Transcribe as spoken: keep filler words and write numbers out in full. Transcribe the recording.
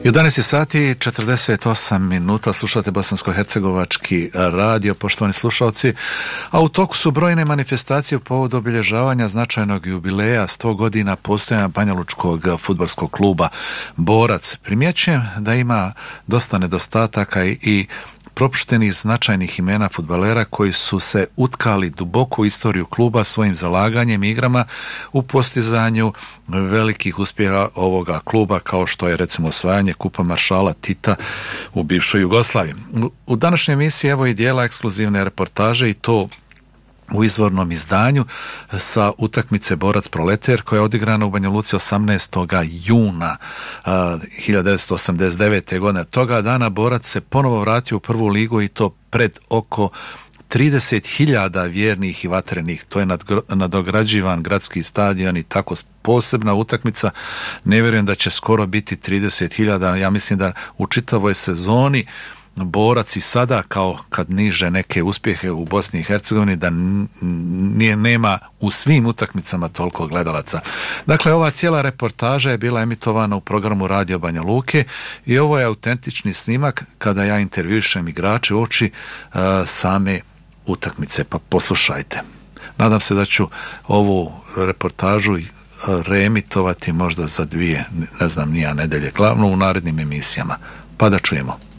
jedanaest sati četrdeset osam minuta, slušate Bosansko-hercegovački radio, poštovani slušalci, a u toku su brojne manifestacije u povodu obilježavanja značajnog jubileja sto godina postojanja banjalučkog fudbalskog kluba Borac. Primjećujem da ima dosta nedostataka i propuštenih značajnih imena fudbalera koji su se utkali duboko u istoriju kluba svojim zalaganjem i igrama u postizanju velikih uspjeha ovoga kluba, kao što je recimo osvajanje Kupa maršala Tita u bivšoj Jugoslaviji. U današnjoj emisiji evo i dijela ekskluzivne reportaže, i to u izvornom izdanju sa utakmice Borac Proleter koja je odigrana u Banja Luci osamnaestog juna hiljadu devetsto osamdeset devete. godine. Toga dana Borac se ponovo vratio u prvu ligu i to pred oko trideset hiljada vjernih i vatrenih. To je nadograđivan gradski stadion i tako posebna utakmica. Ne vjerujem da će skoro biti trideset hiljada. Ja mislim da u čitavoj sezoni Borac i sada, kao kad niže neke uspjehe u Bosni i Hercegovini, da nije, nema u svim utakmicama toliko gledalaca. Dakle, ova cijela reportaža je bila emitovana u programu Radio Banja Luke i ovo je autentični snimak kada ja intervjušem igrače u oči uh, same utakmice, pa poslušajte. Nadam se da ću ovu reportažu reemitovati možda za dvije, ne znam, nija nedelje, glavno u narednim emisijama. Pa da čujemo.